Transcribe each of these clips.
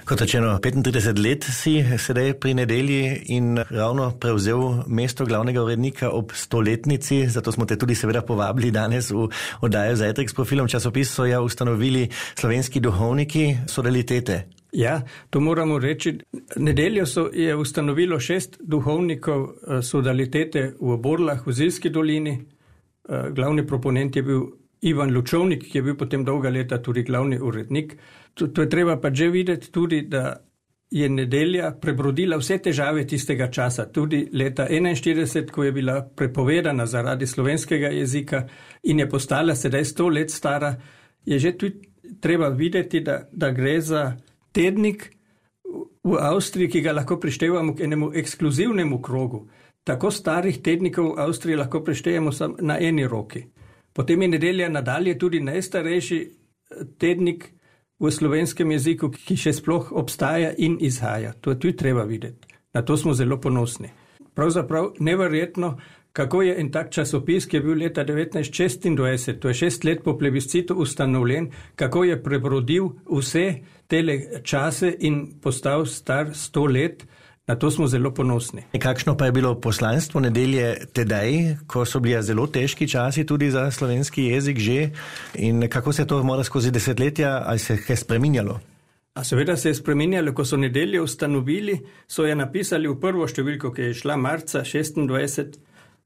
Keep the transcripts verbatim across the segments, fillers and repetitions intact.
Kot rečeno, petintrideset let si sedaj pri Nedelji in ravno prevzel mesto glavnega urednika ob stoletnici, zato smo te tudi seveda povabili danes v oddajo Zajtrk s profilom. Časopis so ja ustanovili slovenski duhovniki Sodalitete. Ja, to moramo reči. Nedeljo so je ustanovilo šest duhovnikov Sodalitete v Borlah v Zilski dolini. Glavni proponent je bil Ivan Lučovnik, ki je bil potem dolga leta tudi glavni urednik. To, to je treba pa že videti tudi, da je Nedelja prebrodila vse težave tistega časa, tudi leta enainštirideset, ko je bila prepovedana zaradi slovenskega jezika in je postala sedaj sto let stara, je že tudi treba videti, da, da gre za tednik v Avstriji, ki ga lahko prištevamo k enemu ekskluzivnemu krogu. Tako starih tednikov v Avstriji lahko prištejemo samo na eni roki. Potem je Nedelja nadalje tudi najstarejši tednik v slovenskem jeziku, ki še sploh obstaja in izhaja. To je tudi treba videti. Na to smo zelo ponosni. Pravzaprav neverjetno, kako je en tak časopis, ki je bil leta devetnajst šestindvajset, to je šest let po plebiscitu ustanovljen, kako je prebrodil vse tele čase in postal star sto let. Na to smo zelo ponosni. Kakšno pa je bilo poslanstvo Nedelje tedaj, ko so bili zelo težki časi tudi za slovenski jezik že, in kako se to mora skozi desetletja, ali se je spreminjalo? A seveda se je spreminjalo, ko so Nedelje ustanovili, so je napisali v prvo številko, ki je šla marca šestindvajset,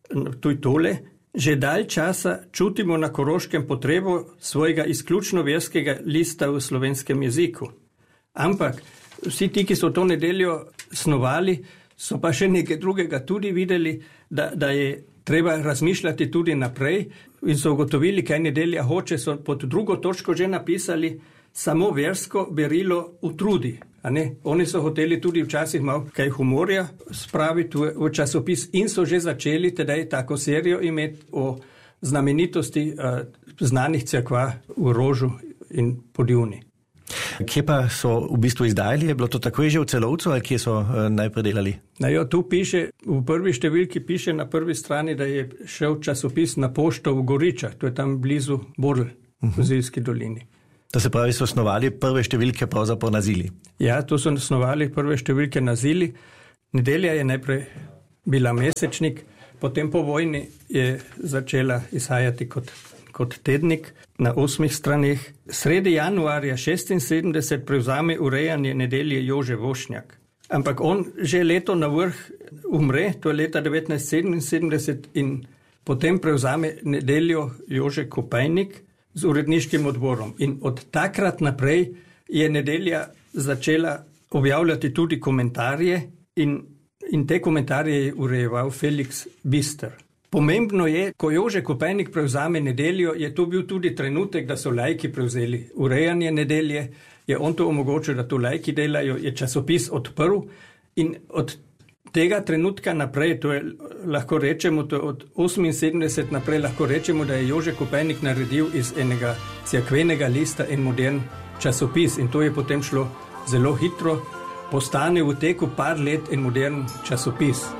tuj tole: že dalj časa čutimo na Koroškem potrebo svojega izključno verskega lista v slovenskem jeziku. Ampak vsi ti, ki so to Nedeljo snovali, so pa še nekaj drugega tudi videli, da, da je treba razmišljati tudi naprej in so ugotovili, kaj Nedelja hoče, so pod drugo točko že napisali samo versko berilo utrudi. A ne? Oni so hoteli tudi včasih malo kaj humorja spraviti v, v časopis in so že začeli tedaj tako serijo imeti o znamenitosti uh, znanih cerkva v Rožu in Podjuni. Kje pa so v bistvu izdajali? Je bilo to takoj že v Celovcu, ali kje so uh, najprej delali? Na jo, tu piše, v prvi številki piše na prvi strani, da je šel časopis na pošto v Goričah, to je tam blizu Borl, uh-huh. v Zilski dolini. To se pravi, so snovali prve številke pravzaprav na Zili? Ja, to so snovali prve številke na Zili. Nedelja je najprej bila mesečnik, potem po vojni je začela izhajati kot kot tednik na osmih straneh. Sredi januarja šestinsedemdeset prevzame urejanje Nedelje Jože Vošnjak. Ampak on že leto na vrh umre, to je leta devetnajst sedeminsedemdeset, in potem prevzame Nedeljo Jože Kopajnik z uredniškim odborom. In od takrat naprej je Nedelja začela objavljati tudi komentarje in, in te komentarje je urejeval Felix Bister. Pomembno je, ko Jože Kopajnik prevzame Nedeljo, je to bil tudi trenutek, da so laiki prevzeli urejanje Nedelje, je on to omogočil, da to laiki delajo, je časopis odprl in od tega trenutka naprej, to je lahko rečemo, to od oseminsedemdeset naprej lahko rečemo, da je Jože Kopajnik naredil iz enega cerkvenega lista en modern časopis in to je potem šlo zelo hitro, postane v teku par let en modern časopis.